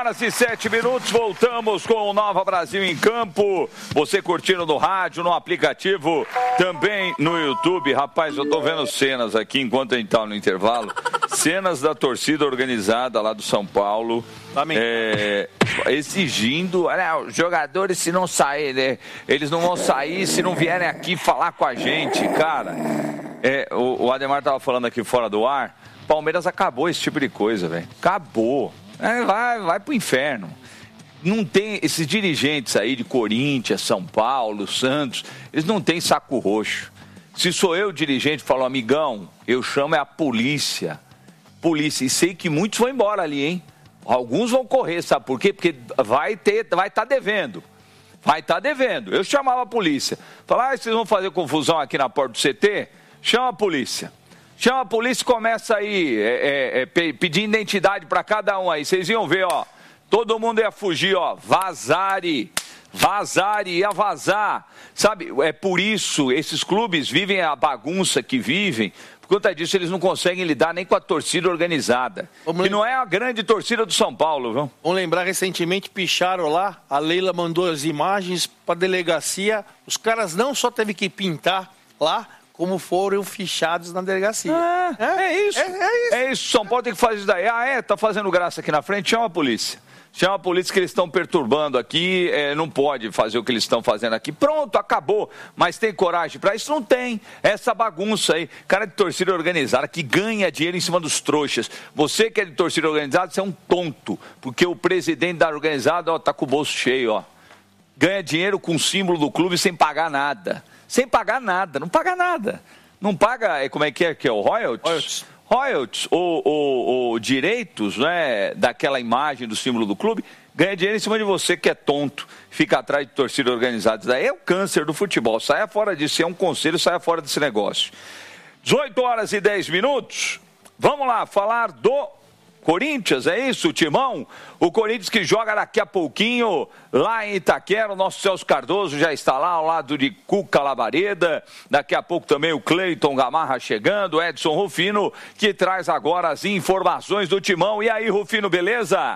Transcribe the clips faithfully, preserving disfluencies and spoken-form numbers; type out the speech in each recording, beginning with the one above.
horas e sete minutos, voltamos com o Nova Brasil em Campo. Você curtindo no rádio, no aplicativo, também no YouTube. Rapaz, eu tô vendo cenas aqui, enquanto a gente tá no intervalo, cenas da torcida organizada lá do São Paulo, é, exigindo, olha, os jogadores se não saírem, né, eles não vão sair se não vierem aqui falar com a gente, cara. É, o, o Ademar tava falando aqui fora do ar, Palmeiras acabou esse tipo de coisa, velho. Acabou. É, vai, vai pro inferno. Não tem esses dirigentes aí de Corinthians, São Paulo, Santos, eles não têm saco roxo. Se sou eu dirigente, falo, amigão, eu chamo é a polícia. Polícia. E sei que muitos vão embora ali, hein? Alguns vão correr, sabe por quê? Porque vai ter, vai estar tá devendo. Vai estar tá devendo. Eu chamava a polícia. Falava, ah, vocês vão fazer confusão aqui na porta do C T? Chama a polícia. Chama a polícia e começa aí, é, é, é, pedir identidade para cada um aí. Vocês iam ver, ó. Todo mundo ia fugir, ó. Vazare. Vazare, ia vazar. Sabe, é por isso, esses clubes vivem a bagunça que vivem. Por conta disso, eles não conseguem lidar nem com a torcida organizada. Vamos que lem... não é a grande torcida do São Paulo, viu? Vamos lembrar, recentemente picharam lá, a Leila mandou as imagens para a delegacia. Os caras não só teve que pintar lá, como foram fichados na delegacia. Ah, é, é isso. É, é isso. É isso. São Paulo tem que fazer isso daí. Ah, é? Tá fazendo graça aqui na frente? Chama a polícia. Chama a polícia que eles estão perturbando aqui. É, não pode fazer o que eles estão fazendo aqui. Pronto, acabou. Mas tem coragem para isso? Não tem. Essa bagunça aí. Cara de torcida organizada que ganha dinheiro em cima dos trouxas. Você que é de torcida organizada, você é um tonto. Porque o presidente da organizada, ó, tá com o bolso cheio, ó. Ganha dinheiro com o símbolo do clube sem pagar nada. Sem pagar nada, não paga nada. Não paga, como é que é, que é o royalties? Royalties, royalties ou, ou, ou direitos, né, daquela imagem do símbolo do clube, ganha dinheiro em cima de você que é tonto, fica atrás de torcida organizada. Isso daí é o câncer do futebol. Saia fora disso, se é um conselho, saia fora desse negócio. dezoito horas e dez minutos, vamos lá falar do Corinthians, é isso, Timão? O Corinthians que joga daqui a pouquinho lá em Itaquera. O nosso Celso Cardoso já está lá ao lado de Cuca Labareda. Daqui a pouco também o Cleiton Gamarra chegando, Edson Rufino, que traz agora as informações do Timão. E aí, Rufino, beleza?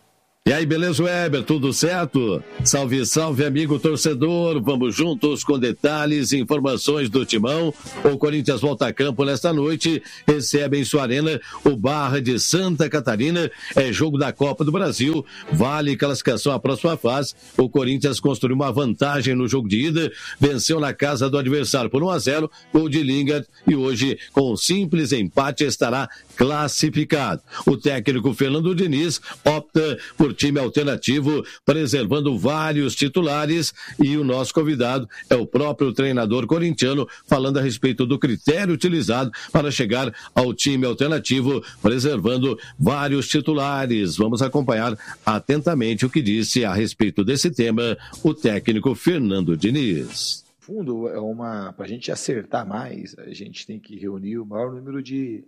E aí, beleza, Weber? Tudo certo? Salve, salve, amigo torcedor. Vamos juntos com detalhes e informações do Timão. O Corinthians volta a campo nesta noite. Recebe em sua arena o Barra de Santa Catarina. É jogo da Copa do Brasil. Vale classificação à próxima fase. O Corinthians construiu uma vantagem no jogo de ida. Venceu na casa do adversário por um a zero. Gol de Lingard. E hoje, com um simples empate, estará classificado. O técnico Fernando Diniz opta por time alternativo, preservando vários titulares, e o nosso convidado é o próprio treinador corintiano, falando a respeito do critério utilizado para chegar ao time alternativo, preservando vários titulares. Vamos acompanhar atentamente o que disse a respeito desse tema o técnico Fernando Diniz. Fundo, é uma, para a gente acertar mais, a gente tem que reunir o maior número de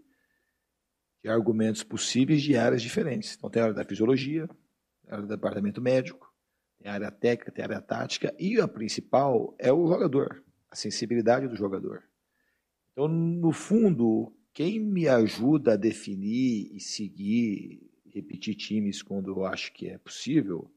de argumentos possíveis de áreas diferentes. Então tem a área da fisiologia, tem a área do departamento médico, tem a área técnica, tem a área tática, e a principal é o jogador, a sensibilidade do jogador. Então, no fundo, quem me ajuda a definir e seguir, repetir times quando eu acho que é possível,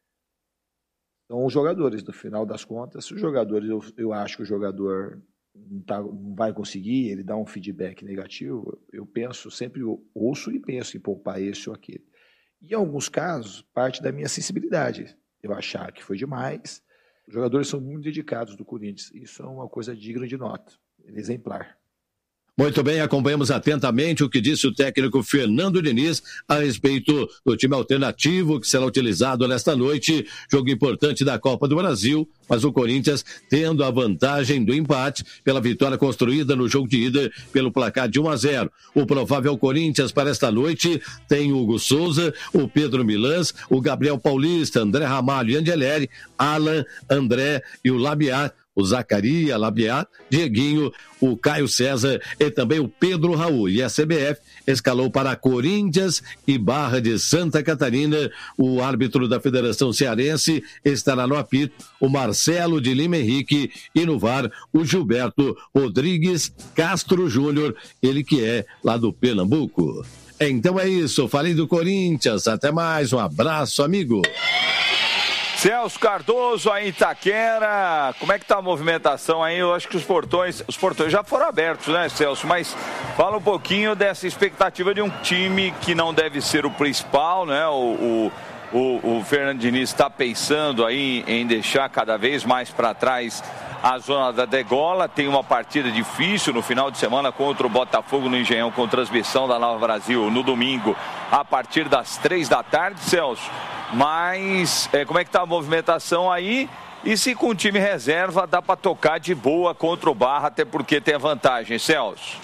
são os jogadores. No final das contas, os jogadores, eu, eu acho que o jogador Não, tá, não vai conseguir, ele dá um feedback negativo, eu penso, sempre eu ouço e penso em poupar esse ou aquele. E em alguns casos, parte da minha sensibilidade, eu achar que foi demais. Os jogadores são muito dedicados do Corinthians, isso é uma coisa digna de nota, exemplar. Muito bem, acompanhamos atentamente o que disse o técnico Fernando Diniz a respeito do time alternativo que será utilizado nesta noite, jogo importante da Copa do Brasil, mas o Corinthians tendo a vantagem do empate pela vitória construída no jogo de ida pelo placar de um a zero. O provável Corinthians para esta noite tem o Hugo Souza, o Pedro Milans, o Gabriel Paulista, André Ramalho e Angeleri, Alan, André e o Labiat, o Zacaria, Labiat, Dieguinho, o Caio César e também o Pedro Raul. E a C B F escalou para Corinthians e Barra de Santa Catarina. O árbitro da Federação Cearense estará no apito, o Marcelo de Lima Henrique, e no V A R o Gilberto Rodrigues Castro Júnior, ele que é lá do Pernambuco. Então é isso, falei do Corinthians, até mais, um abraço, amigo. Celso Cardoso, aí em Itaquera, como é que tá a movimentação aí? Eu acho que os portões, os portões já foram abertos, né, Celso? Mas fala um pouquinho dessa expectativa de um time que não deve ser o principal, né? O, o, o, o Fernando Diniz está pensando aí em deixar cada vez mais para trás a zona da degola. Tem uma partida difícil no final de semana contra o Botafogo no Engenhão, com transmissão da Nova Brasil no domingo, a partir das três da tarde, Celso. Mas é, como é que tá a movimentação aí? E se com o time reserva dá para tocar de boa contra o Barra, até porque tem a vantagem, Celso?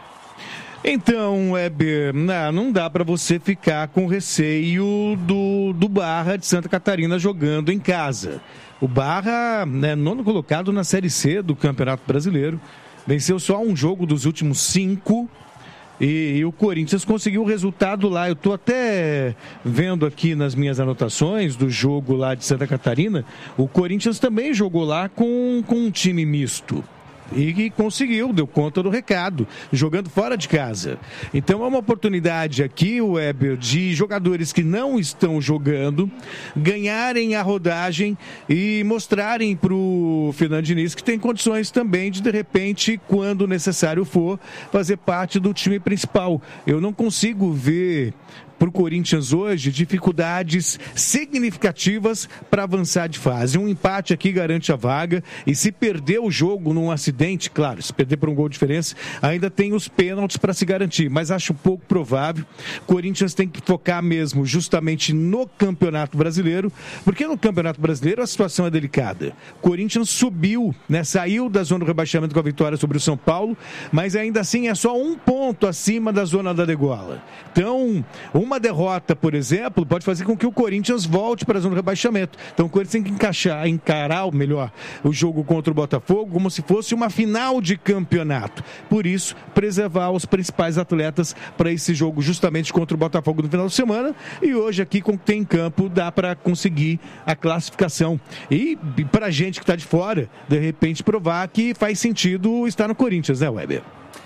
Então, Weber, não, não dá para você ficar com receio do, do Barra de Santa Catarina jogando em casa. O Barra, né, nono colocado na Série C do Campeonato Brasileiro, venceu só um jogo dos últimos cinco. E, e o Corinthians conseguiu o resultado lá. Eu estou até vendo aqui nas minhas anotações do jogo lá de Santa Catarina. O Corinthians também jogou lá com, com um time misto. E que conseguiu, deu conta do recado, jogando fora de casa. Então é uma oportunidade aqui, Weber, de jogadores que não estão jogando ganharem a rodagem e mostrarem para o Fernando Diniz que tem condições também de, de repente, quando necessário for, fazer parte do time principal. Eu não consigo ver para o Corinthians hoje dificuldades significativas para avançar de fase. Um empate aqui garante a vaga, e se perder o jogo num acidente, claro, se perder por um gol de diferença, ainda tem os pênaltis para se garantir, mas acho pouco provável. O Corinthians tem que focar mesmo justamente no Campeonato Brasileiro, porque no Campeonato Brasileiro a situação é delicada. O Corinthians subiu, né, saiu da zona do rebaixamento com a vitória sobre o São Paulo, mas ainda assim é só um ponto acima da zona da degola. Então, uma derrota, por exemplo, pode fazer com que o Corinthians volte para a zona do rebaixamento. Então o Corinthians tem que encaixar, encarar, ou melhor, o jogo contra o Botafogo como se fosse uma final de campeonato. Por isso, preservar os principais atletas para esse jogo justamente contra o Botafogo no final de semana. E hoje aqui, com o que tem em campo, dá para conseguir a classificação. E, e para a gente que está de fora, de repente provar que faz sentido estar no Corinthians, né, Weber?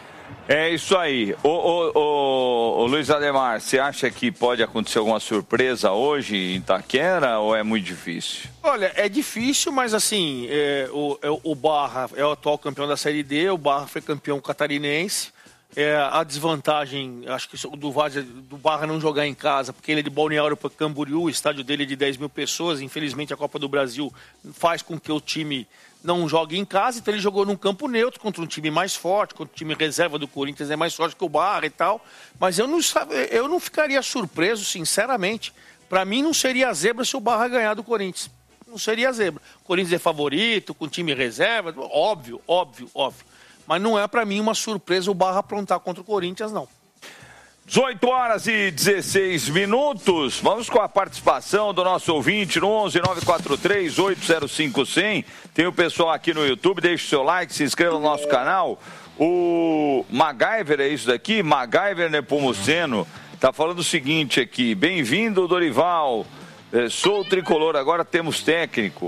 É isso aí. Ô, ô, ô, ô, Luiz Ademar, você acha que pode acontecer alguma surpresa hoje em Itaquera ou é muito difícil? Olha, é difícil, mas assim, é, o, é, o Barra é o atual campeão da Série D, o Barra foi campeão catarinense. É, a desvantagem, acho que do, do Barra não jogar em casa, porque ele é de Balneário para Camboriú, o estádio dele é de dez mil pessoas, infelizmente a Copa do Brasil faz com que o time não jogue em casa, então ele jogou num campo neutro contra um time mais forte, contra o time reserva do Corinthians é mais forte que o Barra e tal, mas eu não, eu não ficaria surpreso, sinceramente. Para mim não seria zebra se o Barra ganhar do Corinthians, não seria zebra. O Corinthians é favorito, com time reserva, óbvio, óbvio, óbvio, mas não é para mim uma surpresa o Barra aprontar contra o Corinthians, não. dezoito horas e dezesseis minutos. Vamos com a participação do nosso ouvinte no onze nove quatro três oito zero cinco zero zero. Tem o pessoal aqui no YouTube, deixe o seu like, se inscreva no nosso canal. O MacGyver, é isso daqui? MacGyver Nepomuceno tá falando o seguinte aqui: bem-vindo, Dorival. É, sou o tricolor, agora temos técnico.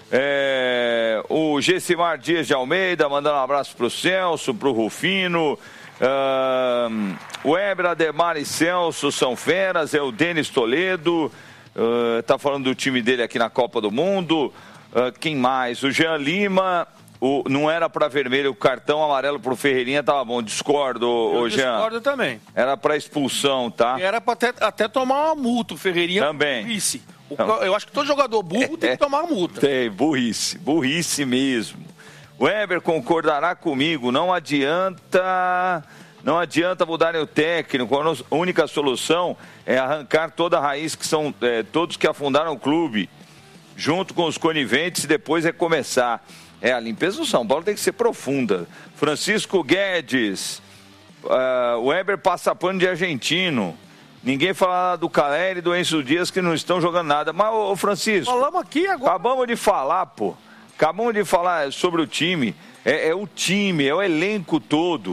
É, o Gessimar Dias de Almeida mandando um abraço pro Celso, pro Rufino. Uh, o Weber, Ademar e Celso são feras. É o Denis Toledo, uh, tá falando do time dele aqui na Copa do Mundo. Uh, quem mais? O Jean Lima. O, não era para vermelho, o cartão amarelo pro Ferreirinha tava bom. Discordo, o Jean. Discordo também. Era para expulsão, tá? E era para até, até tomar uma multa, o Ferreirinha. Também. Burrice. O, eu acho que todo jogador burro tem que tomar uma multa. Tem, burrice, burrice mesmo. O Weber concordará comigo, não adianta, não adianta mudarem o técnico, a única solução é arrancar toda a raiz, que são é, todos que afundaram o clube, junto com os coniventes, e depois recomeçar. É, a limpeza do São Paulo tem que ser profunda. Francisco Guedes, uh, o Weber passa pano de argentino. Ninguém fala do Caleri e do Enzo Dias, que não estão jogando nada. Mas, ô Francisco, falamos aqui agora. Acabamos de falar, pô. Acabamos de falar sobre o time. É, é o time, é o elenco todo.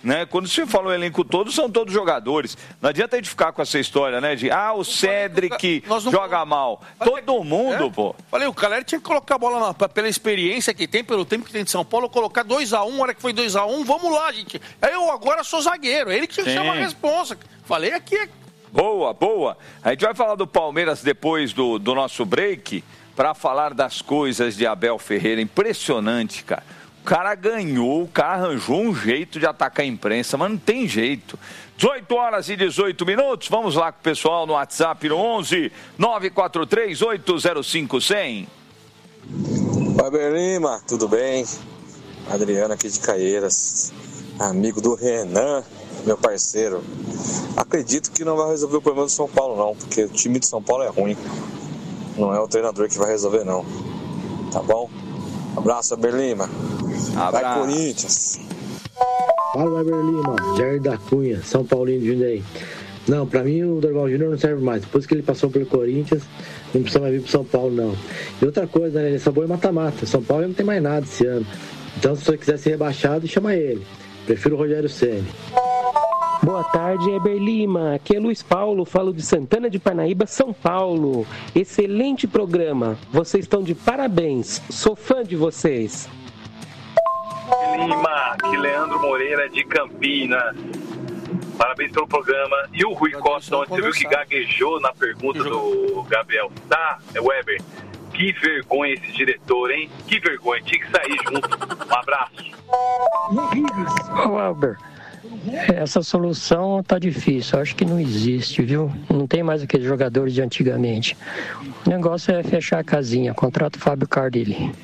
Né? Quando se fala o elenco todo, são todos jogadores. Não adianta a gente ficar com essa história, né? De, ah, o Cedric não... joga mal. Todo mundo, é? pô. Falei, o Caleri tinha que colocar a bola na, pela experiência que tem, pelo tempo que tem de São Paulo, colocar dois a um, a hora que foi dois a um, vamos lá, gente. Eu agora sou zagueiro, ele que tinha que chamar a responsa. Falei aqui. Boa, boa. A gente vai falar do Palmeiras depois do, do nosso break, para falar das coisas de Abel Ferreira. Impressionante, cara. O cara ganhou, o cara arranjou um jeito de atacar a imprensa, mas não tem jeito. dezoito horas e dezoito minutos, vamos lá com o pessoal no WhatsApp no onze nove quatro três oito zero cinco zero zero. Weber Lima, tudo bem? Adriano aqui de Caieiras, amigo do Renan, meu parceiro. Acredito que não vai resolver o problema do São Paulo não, porque o time de São Paulo é ruim. Não é o treinador que vai resolver não, tá bom? Abraço, Weber Lima. Vai, Corinthians. Fala, Weber Lima, Jair da Cunha, São Paulino de Jundiaí. Não, pra mim o Dorival Júnior não serve mais. Depois que ele passou pelo Corinthians, não precisa mais vir pro São Paulo, não. E outra coisa, né, ele só boa é mata-mata. São Paulo não tem mais nada esse ano. Então, se você quiser ser rebaixado, chama ele. Prefiro o Rogério Ceni. Boa tarde, Weber Lima. Aqui é Luiz Paulo, falo de Santana de Parnaíba, São Paulo. Excelente programa. Vocês estão de parabéns. Sou fã de vocês. Lima, aqui Leandro Moreira de Campinas. Parabéns pelo programa. E o Rui Costa, onde você viu que gaguejou na pergunta do Gabriel. Tá, Weber? Que vergonha esse diretor, hein? Que vergonha. Tinha que sair junto. Um abraço. Ô, Weber, essa solução tá difícil. Acho que não existe, viu? Não tem mais aqueles jogadores de antigamente. O negócio é fechar a casinha. Contrata o Fábio Cardelli.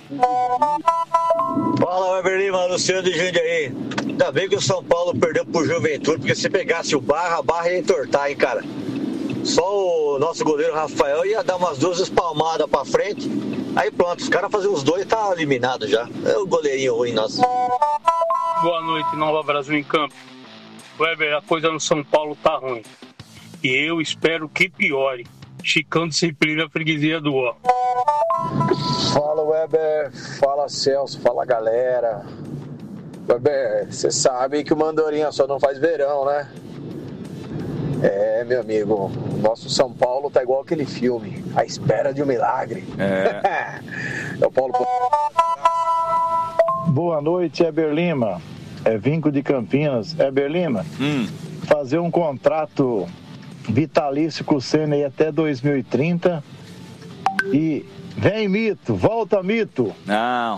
Fala, Weber Lima, Luciano de Jundiaí. Ainda bem que o São Paulo perdeu pro Juventude, porque se pegasse o Barra, a Barra ia entortar, hein, cara. Só o nosso goleiro Rafael ia dar umas duas espalmadas pra frente. Aí pronto, os caras faziam os dois, tá eliminado já. É o goleirinho ruim nosso. Boa noite, Nova Brasil em Campo. Weber, a coisa no São Paulo tá ruim. E eu espero que piore. Chicão Disciplina, freguesia do ó. Fala, Weber. Fala, Celso. Fala, galera. Weber, você sabe que o Mandorinha só não faz verão, né? É, meu amigo, o nosso São Paulo tá igual aquele filme, A Espera de um Milagre. É, é o Paulo. Boa noite, Weber Lima. É Vinco de Campinas. Weber Lima, hum. fazer um contrato vitalício com o Senna aí até dois mil e trinta e vem Mito, volta Mito. Não.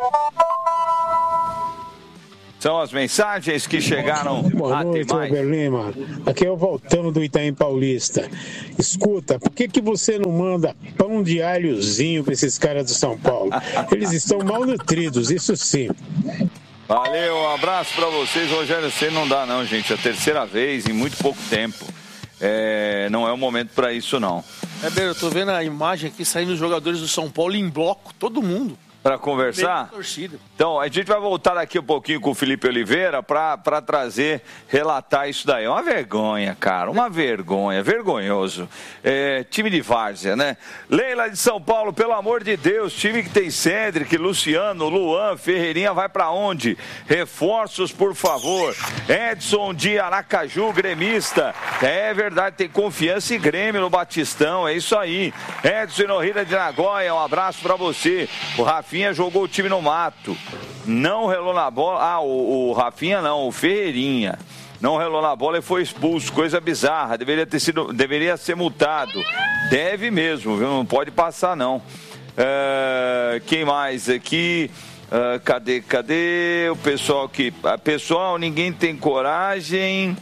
São as mensagens que chegaram. Boa noite, Weber Lima. Aqui é o Voltando do Itaim Paulista. Escuta, por que, que você não manda pão de alhozinho para esses caras do São Paulo? Eles estão mal nutridos, isso sim. Valeu, um abraço para vocês. Rogério Ceni não dá não, gente. É a terceira vez em muito pouco tempo. É, não é o momento para isso, não. É bem, eu tô vendo a imagem aqui saindo os jogadores do São Paulo em bloco, todo mundo. Para conversar? Então, a gente vai voltar daqui um pouquinho com o Felipe Oliveira para trazer, relatar isso daí. Uma vergonha, cara, uma vergonha, vergonhoso. É, time de várzea, né? Leila de São Paulo, pelo amor de Deus, time que tem Cedric, Luciano, Luan, Ferreirinha, vai para onde? Reforços, por favor. Edson de Aracaju, gremista. É verdade, tem confiança e Grêmio no Batistão, é isso aí. Edson Inorrida de Nagoya, um abraço para você. O Rafinha jogou o time no mato, não relou na bola. Ah, o, o Rafinha não, o Ferreirinha não relou na bola e foi expulso, coisa bizarra, deveria ter sido, deveria ser multado, deve mesmo, viu? Não pode passar não. Uh, quem mais aqui? Uh, cadê, cadê o pessoal aqui? Uh, pessoal, ninguém tem coragem.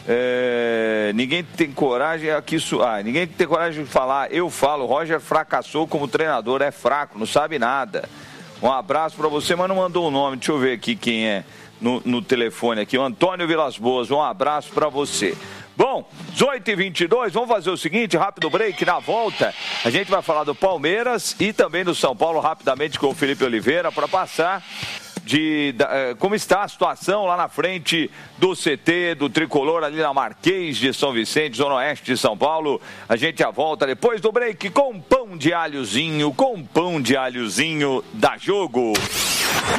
É, ninguém tem coragem aqui, ah, ninguém tem coragem de falar. Eu falo, Roger fracassou como treinador, é fraco, não sabe nada. Um abraço para você, mas não mandou o nome. Deixa eu ver aqui quem é no, no telefone aqui. O Antônio Vilas Boas, um abraço para você. Bom, dezoito e vinte e dois, vamos fazer o seguinte, rápido break, na volta a gente vai falar do Palmeiras e também do São Paulo rapidamente com o Felipe Oliveira para passar de da, como está a situação lá na frente do C T, do Tricolor, ali na Marquês de São Vicente, Zona Oeste de São Paulo. A gente já volta depois do break com pão de alhozinho, com pão de alhozinho da Jogo.